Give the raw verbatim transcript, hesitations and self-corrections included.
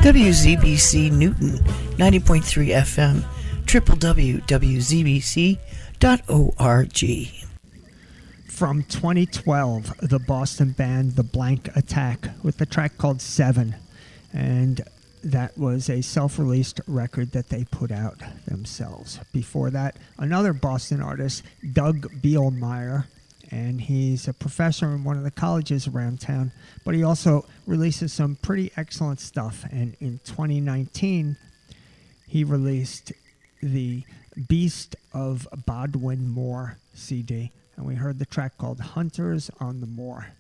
W Z B C Newton, ninety point three F M, w w w dot w z b c dot org. From twenty twelve, the Boston band The Blank Attack with the track called Seven. And that was a self-released record that they put out themselves. Before that, another Boston artist, Doug Bielmeyer, and he's a professor in one of the colleges around town, but he also releases some pretty excellent stuff. And in twenty nineteen, he released the Beast of Bodwin Moor C D, and we heard the track called Hunters on the Moor.